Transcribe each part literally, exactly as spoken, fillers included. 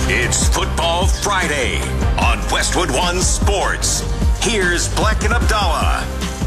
It's Football Friday on Westwood One Sports. Here's Black and Abdallah.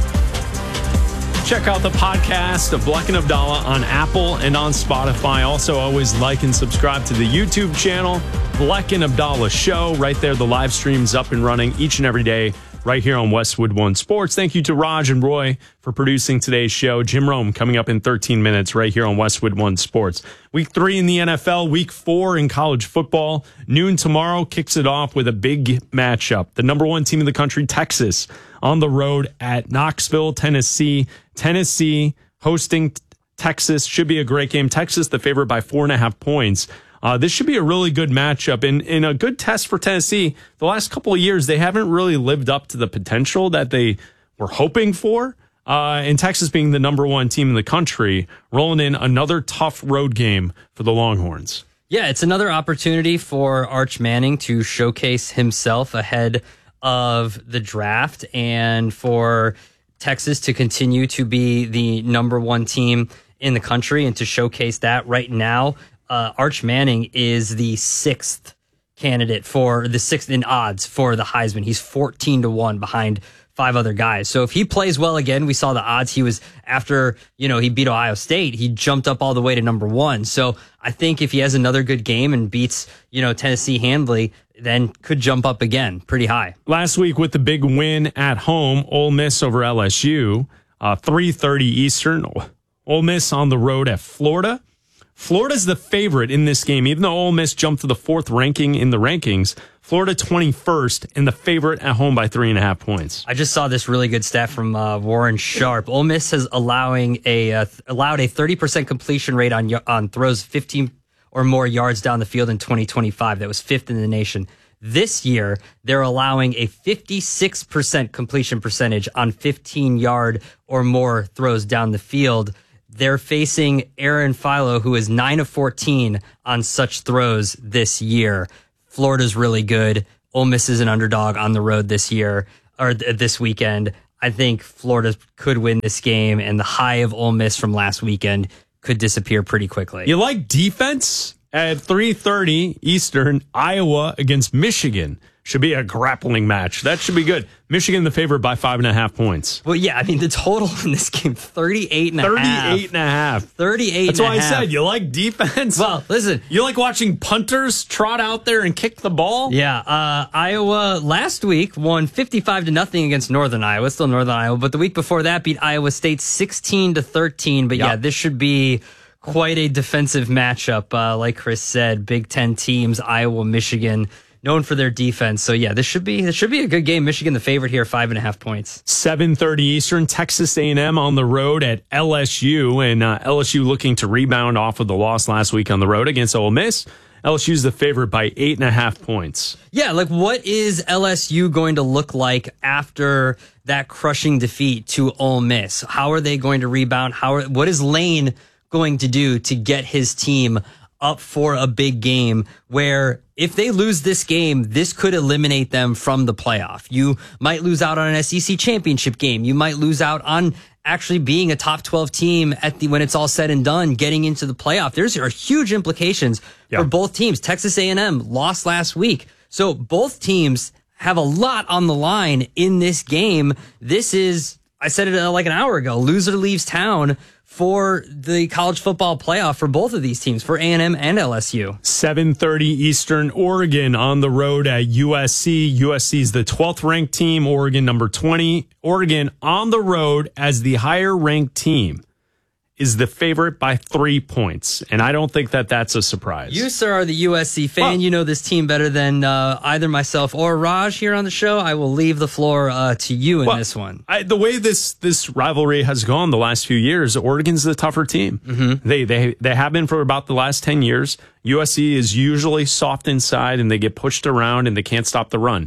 Check out the podcast of Black and Abdallah on Apple and on Spotify. Also, always like and subscribe to the YouTube channel, Black and Abdallah Show. Right there, the live stream's up and running each and every day right here on Westwood One Sports. Thank you to Raj and Roy for producing today's show. Jim Rome coming up in thirteen minutes right here on Westwood One Sports. Week three in the N F L, week four in college football. Noon tomorrow kicks it off with a big matchup. The number one team in the country, Texas, on the road at Knoxville, Tennessee. Tennessee hosting Texas. Should be a great game. Texas, the favorite by four and a half points. Uh, this should be a really good matchup and, and a good test for Tennessee. The last couple of years, they haven't really lived up to the potential that they were hoping for. Uh, and Texas being the number one team in the country, rolling in another tough road game for the Longhorns. Yeah, it's another opportunity for Arch Manning to showcase himself ahead of the draft and for Texas to continue to be the number one team in the country and to showcase that right now. Uh, Arch Manning is the sixth candidate for the sixth in odds for the Heisman. He's fourteen to one behind five other guys. So if he plays well again, we saw the odds. He was after, you know, he beat Ohio State. He jumped up all the way to number one. So I think if he has another good game and beats, you know, Tennessee handily, then could jump up again pretty high. Last week with the big win at home, Ole Miss over L S U, uh, three thirty Eastern. Ole Miss on the road at Florida. Florida's the favorite in this game, even though Ole Miss jumped to the fourth ranking in the rankings. Florida twenty-first and the favorite at home by three and a half points. I just saw this really good stat from uh, Warren Sharp. Ole Miss has allowing a uh, allowed a thirty percent completion rate on on throws fifteen or more yards down the field in twenty twenty-five. That was fifth in the nation. This year, they're allowing a fifty-six percent completion percentage on fifteen yard or more throws down the field. They're facing Aaron Philo, who is nine of fourteen on such throws this year. Florida's really good. Ole Miss is an underdog on the road this year or th- this weekend. I think Florida could win this game, and the high of Ole Miss from last weekend could disappear pretty quickly. You like defense? At three thirty Eastern, Iowa against Michigan. Should be a grappling match. That should be good. Michigan the favorite by five and a half points. Well, yeah, I mean, the total in this game, thirty-eight and a half. thirty-eight and a half. thirty-eight That's and why a I half. said you like defense. Well, listen. You like watching punters trot out there and kick the ball? Yeah, uh, Iowa last week won fifty-five to nothing against Northern Iowa, still Northern Iowa, but the week before that beat Iowa State sixteen to thirteen. But yep. yeah, this should be quite a defensive matchup. Uh, like Chris said, Big Ten teams, Iowa, Michigan, known for their defense. So yeah, this should be this should be a good game. Michigan the favorite here, five and a half points. seven thirty Eastern, Texas A and M on the road at L S U, and uh, L S U looking to rebound off of the loss last week on the road against Ole Miss. L S U's the favorite by eight and a half points. Yeah, like what is L S U going to look like after that crushing defeat to Ole Miss? How are they going to rebound? How are, what is Lane going to do to get his team up for a big game where if they lose this game, this could eliminate them from the playoff? You might lose out on an S E C championship game. You might lose out on actually being a top twelve team at the when it's all said and done, getting into the playoff. There's are huge implications yeah. for both teams. Texas A and M lost last week. So both teams have a lot on the line in this game. This is, I said it like an hour ago, loser leaves town for the college football playoff for both of these teams, for A and M and L S U. seven thirty Eastern, Oregon on the road at U S C. U S C is the twelfth ranked team, Oregon number twenty. Oregon on the road as the higher ranked team is the favorite by three points. And I don't think that that's a surprise. You, sir, are the U S C fan. Well, you know this team better than uh, either myself or Raj here on the show. I will leave the floor uh, to you in well, this one. I, the way this this rivalry has gone the last few years, Oregon's the tougher team. Mm-hmm. They, they, they have been for about the last ten years. U S C is usually soft inside, and they get pushed around, and they can't stop the run.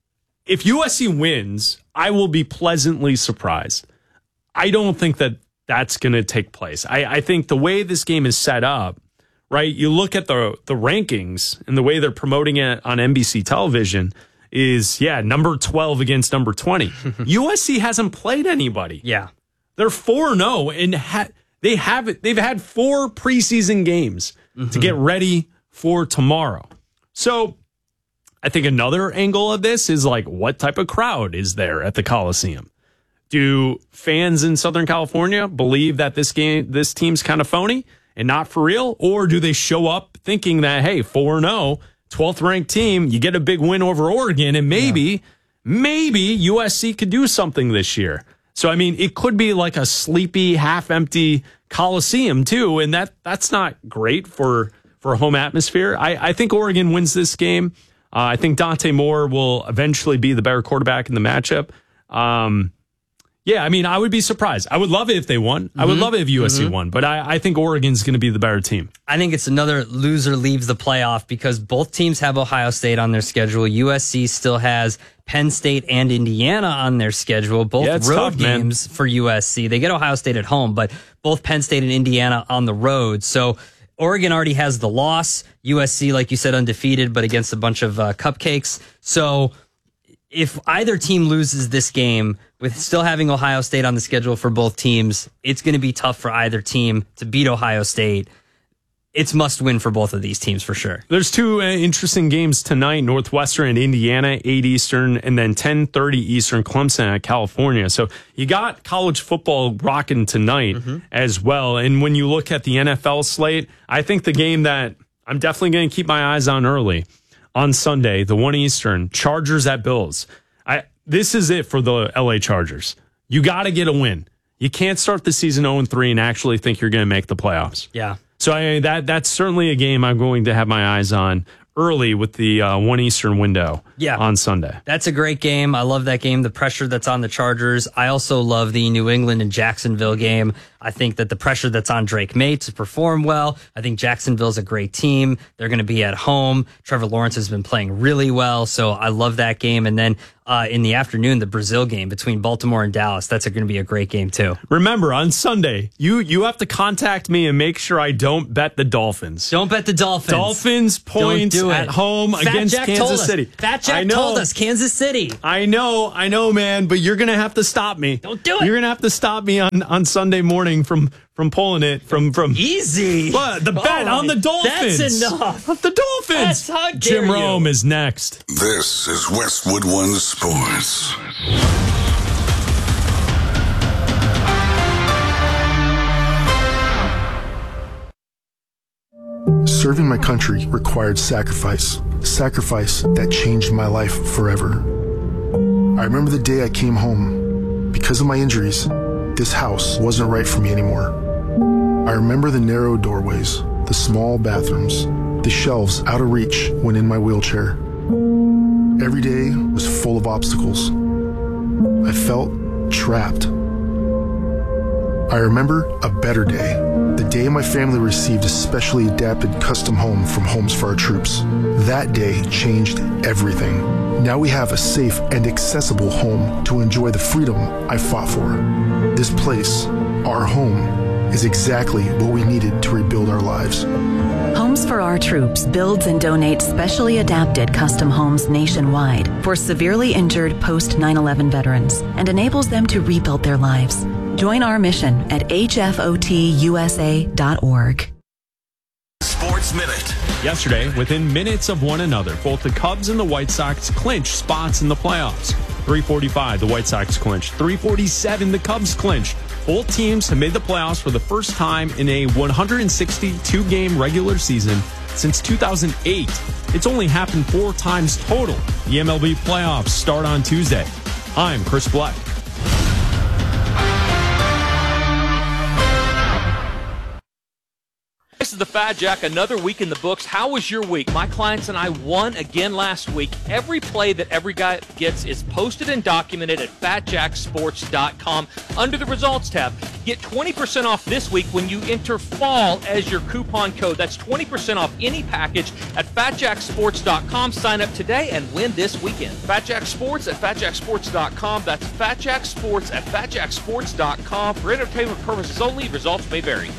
If U S C wins, I will be pleasantly surprised. I don't think that that's going to take place. I, I think the way this game is set up, right, you look at the the rankings and the way they're promoting it on N B C television is, yeah, number twelve against number twenty. U S C hasn't played anybody. Yeah. They're four and oh, and ha- they have they've had four preseason games mm-hmm. to get ready for tomorrow. So I think another angle of this is like, what type of crowd is there at the Coliseum? Do fans in Southern California believe that this game, this team's kind of phony and not for real? Or do they show up thinking that, hey, four and oh, twelfth ranked team, you get a big win over Oregon, and maybe, yeah. maybe U S C could do something this year. So, I mean, it could be like a sleepy, half-empty Coliseum, too, and that that's not great for, for a home atmosphere. I, I think Oregon wins this game. Uh, I think Dante Moore will eventually be the better quarterback in the matchup. Um Yeah, I mean, I would be surprised. I would love it if they won. Mm-hmm. I would love it if U S C mm-hmm. won, but I, I think Oregon's going to be the better team. I think it's another loser leaves the playoff because both teams have Ohio State on their schedule. U S C still has Penn State and Indiana on their schedule, both yeah, road tough, games man. for U S C. They get Ohio State at home, but both Penn State and Indiana on the road. So Oregon already has the loss. U S C, like you said, undefeated, but against a bunch of uh, cupcakes. So if either team loses this game, with still having Ohio State on the schedule for both teams, it's going to be tough for either team to beat Ohio State. It's must win for both of these teams for sure. There's two uh, interesting games tonight, Northwestern and Indiana, eight Eastern, and then ten thirty Eastern, Clemson at California. So you got college football rocking tonight mm-hmm. as well. And when you look at the N F L slate, I think the game that I'm definitely going to keep my eyes on early on Sunday, the one Eastern, Chargers at Bills. I This is it for the L A Chargers. You got to get a win. You can't start the season oh and three and actually think you're going to make the playoffs. Yeah. So I mean, that that's certainly a game I'm going to have my eyes on early with the uh, one Eastern window yeah. on Sunday. That's a great game. I love that game, the pressure that's on the Chargers. I also love the New England and Jacksonville game. I think that the pressure that's on Drake May to perform well. I think Jacksonville's a great team. They're going to be at home. Trevor Lawrence has been playing really well, so I love that game. And then uh, in the afternoon, the Brazil game between Baltimore and Dallas. That's going to be a great game, too. Remember, on Sunday, you you have to contact me and make sure I don't bet the Dolphins. Don't bet the Dolphins. Dolphins points do at home Fat against Jack Kansas City. Fat Jack told us Kansas City. I know, I know, man, but you're going to have to stop me. Don't do it. You're going to have to stop me on, on Sunday morning from from pulling it from from easy. What, the bet oh, on the Dolphins. That's enough. The Dolphins. That's how dare Jim you. Rome is next. This is Westwood One Sports. Serving my country required sacrifice. Sacrifice that changed my life forever. I remember the day I came home. Because of my injuries, this house wasn't right for me anymore. I remember the narrow doorways, the small bathrooms, the shelves out of reach when in my wheelchair. Every day was full of obstacles. I felt trapped. I remember a better day, the day my family received a specially adapted custom home from Homes for Our Troops. That day changed everything. Now we have a safe and accessible home to enjoy the freedom I fought for. This place, our home, is exactly what we needed to rebuild our lives. Homes for Our Troops builds and donates specially adapted custom homes nationwide for severely injured post nine eleven veterans and enables them to rebuild their lives. Join our mission at H F O T U S A dot org. Sports Minute. Yesterday, within minutes of one another, both the Cubs and the White Sox clinched spots in the playoffs. three forty-five, the White Sox clinched. three forty-seven, the Cubs clinched. Both teams have made the playoffs for the first time in a one hundred sixty-two game regular season since two thousand eight. It's only happened four times total. The M L B playoffs start on Tuesday. I'm Chris Black. This is the Fat Jack, another week in the books. How was your week? My clients and I won again last week. Every play that every guy gets is posted and documented at fat jack sports dot com under the results tab. Get twenty percent off this week when you enter fall as your coupon code. That's twenty percent off any package at fat jack sports dot com. Sign up today and win this weekend. Fat Jack Sports at fat jack sports dot com. That's Fat Jack Sports at fat jack sports dot com. For entertainment purposes only, results may vary.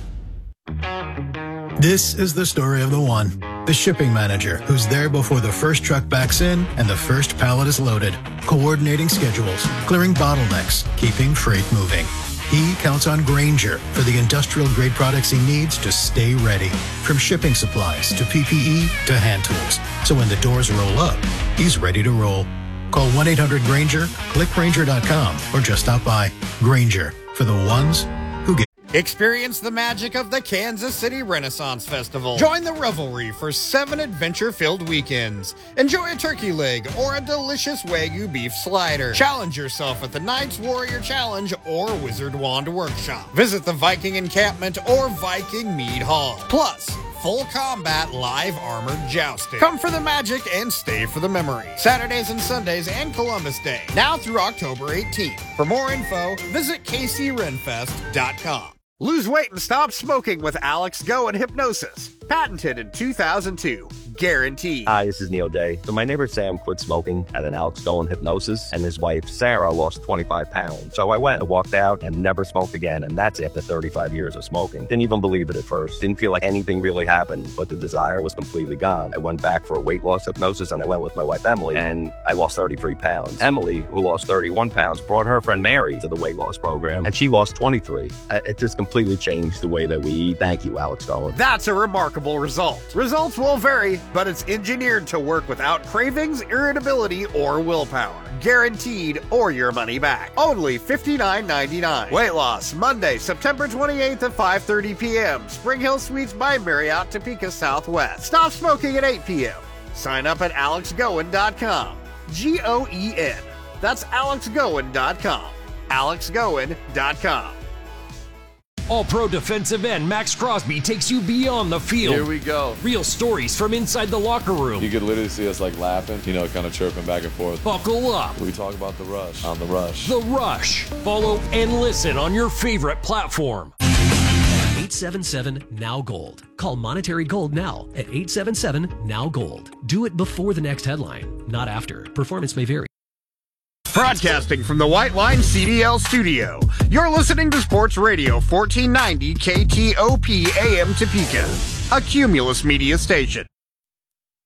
This is the story of the one, the shipping manager, who's there before the first truck backs in and the first pallet is loaded, coordinating schedules, clearing bottlenecks, keeping freight moving. He counts on Grainger for the industrial-grade products he needs to stay ready. From shipping supplies to P P E to hand tools. So when the doors roll up, he's ready to roll. Call one eight hundred Grainger, click Grainger dot com, or just stop by. Grainger, for the ones who get... Experience the magic of the Kansas City Renaissance Festival. Join the revelry for seven adventure-filled weekends. Enjoy a turkey leg or a delicious Wagyu beef slider. Challenge yourself at the Knights Warrior Challenge or Wizard Wand Workshop. Visit the Viking Encampment or Viking Mead Hall. Plus, full combat live armored jousting. Come for the magic and stay for the memory. Saturdays and Sundays and Columbus Day. Now through October eighteenth. For more info, visit K C Renfest dot com. Lose weight and stop smoking with Alex Go and Hypnosis. Patented in two thousand two. Guaranteed. Hi, this is Neil Day. So my neighbor Sam quit smoking at an Alex Go and Hypnosis, and his wife Sarah lost twenty-five pounds. So I went and walked out and never smoked again, and that's after thirty-five years of smoking. Didn't even believe it at first. Didn't feel like anything really happened, but the desire was completely gone. I went back for a weight loss hypnosis, and I went with my wife Emily, and I lost thirty-three pounds. Emily, who lost thirty-one pounds, brought her friend Mary to the weight loss program, and she lost twenty-three. It just completely changed the way that we eat. Thank you, Alex Go. That's a remarkable result. Results will vary, but it's engineered to work without cravings, irritability, or willpower. Guaranteed or your money back. Only fifty-nine ninety-nine. Weight loss, Monday, September twenty-eighth at five thirty p.m. Spring Hill Suites by Marriott, Topeka Southwest. Stop smoking at eight p.m. Sign up at alex goen dot com. G O E N. That's alex goen dot com. alex goen dot com. All-Pro defensive end Max Crosby takes you beyond the field. Here we go. Real stories from inside the locker room. You could literally see us like laughing, you know, kind of chirping back and forth. Buckle up. We talk about The Rush on The Rush. The Rush. Follow and listen on your favorite platform. eight seven seven now gold. Call Monetary Gold now at eight seven seven now gold. Do it before the next headline, not after. Performance may vary. Broadcasting from the White Line C D L studio, you're listening to Sports Radio fourteen ninety K T O P A M Topeka, a Cumulus Media station.